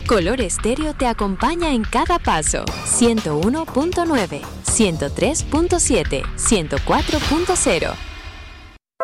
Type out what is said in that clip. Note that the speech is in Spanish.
Color Estéreo te acompaña en cada paso. 101.9, 103.7, 104.0.